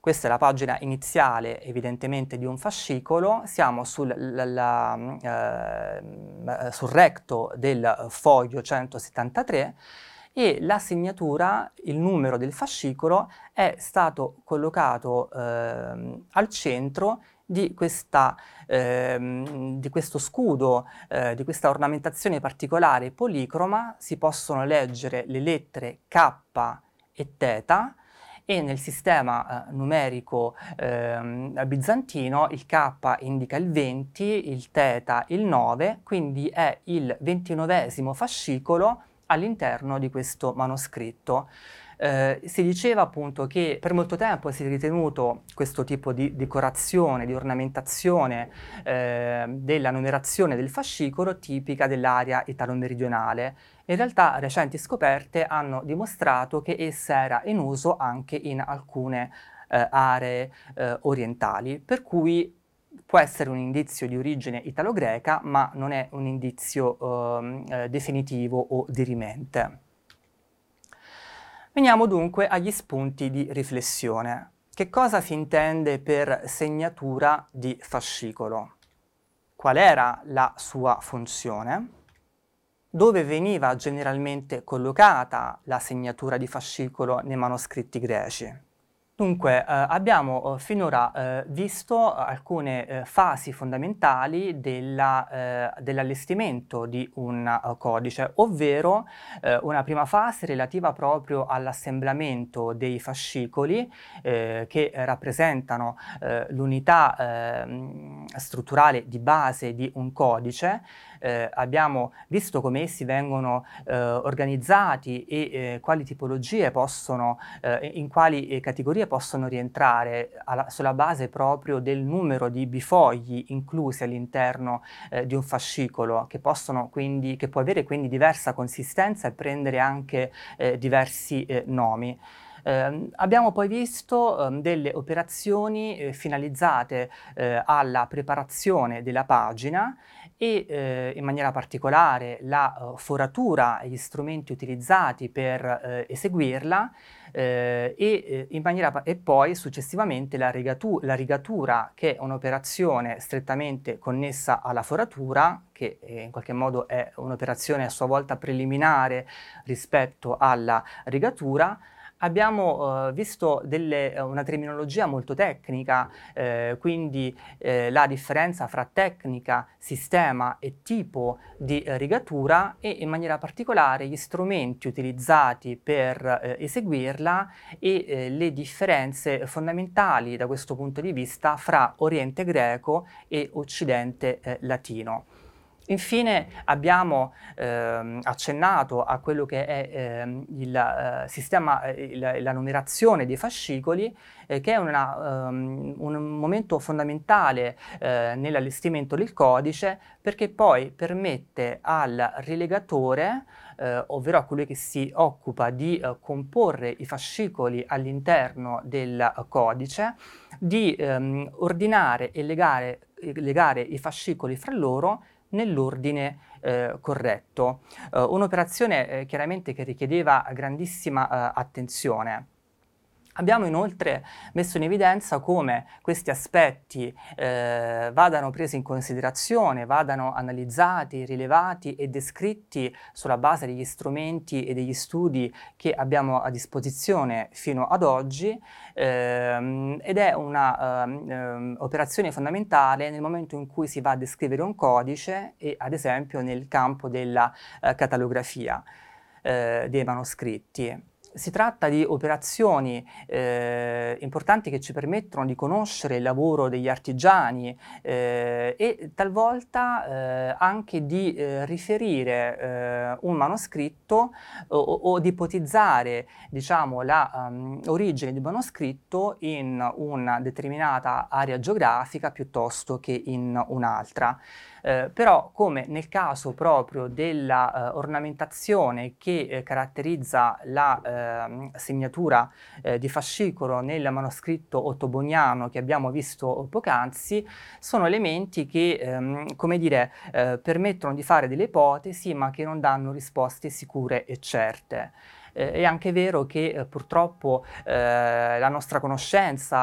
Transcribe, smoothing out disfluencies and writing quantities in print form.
Questa è la pagina iniziale evidentemente di un fascicolo, siamo sul recto del foglio 173 e la segnatura, il numero del fascicolo, è stato collocato al centro di questo scudo, di questa ornamentazione particolare policroma. Si possono leggere le lettere K e θ, e nel sistema numerico bizantino il K indica il 20, il θ il 9, quindi è il 29esimo fascicolo all'interno di questo manoscritto. Si diceva appunto che per molto tempo si è ritenuto questo tipo di decorazione, di ornamentazione della numerazione del fascicolo tipica dell'area italo-meridionale. In realtà recenti scoperte hanno dimostrato che essa era in uso anche in alcune aree orientali, per cui può essere un indizio di origine italo-greca, ma non è un indizio definitivo o dirimente. Veniamo dunque agli spunti di riflessione. Che cosa si intende per segnatura di fascicolo? Qual era la sua funzione? Dove veniva generalmente collocata la segnatura di fascicolo nei manoscritti greci? Dunque, abbiamo finora visto alcune fasi fondamentali dell'allestimento di un codice, ovvero una prima fase relativa proprio all'assemblamento dei fascicoli che rappresentano l'unità strutturale di base di un codice. Abbiamo visto come essi vengono organizzati e quali tipologie possono, in quali categorie possono rientrare sulla base proprio del numero di bifogli inclusi all'interno di un fascicolo, che può avere quindi diversa consistenza e prendere anche diversi nomi. Abbiamo poi visto delle operazioni finalizzate alla preparazione della pagina e in maniera particolare la foratura e gli strumenti utilizzati per eseguirla e poi successivamente la rigatura, che è un'operazione strettamente connessa alla foratura, che in qualche modo è un'operazione a sua volta preliminare rispetto alla rigatura. Abbiamo visto una terminologia molto tecnica, quindi la differenza fra tecnica, sistema e tipo di rigatura, e in maniera particolare gli strumenti utilizzati per eseguirla e le differenze fondamentali da questo punto di vista fra Oriente greco e Occidente latino. Infine abbiamo accennato a quello che è il sistema, la numerazione dei fascicoli, che è un momento fondamentale nell'allestimento del codice, perché poi permette al rilegatore, ovvero a colui che si occupa di comporre i fascicoli all'interno del codice, di ordinare e legare i fascicoli fra loro nell'ordine corretto. Un'operazione chiaramente che richiedeva grandissima attenzione. Abbiamo inoltre messo in evidenza come questi aspetti vadano presi in considerazione, vadano analizzati, rilevati e descritti sulla base degli strumenti e degli studi che abbiamo a disposizione fino ad oggi, ed è una operazione fondamentale nel momento in cui si va a descrivere un codice e ad esempio nel campo della catalografia dei manoscritti. Si tratta di operazioni importanti che ci permettono di conoscere il lavoro degli artigiani e talvolta anche di riferire un manoscritto o di ipotizzare, diciamo, l'origine del manoscritto in una determinata area geografica piuttosto che in un'altra. Però, come nel caso proprio della ornamentazione che caratterizza la segnatura di fascicolo nel manoscritto ottoboniano che abbiamo visto poc'anzi, sono elementi che, come dire, permettono di fare delle ipotesi, ma che non danno risposte sicure e certe. È anche vero che purtroppo la nostra conoscenza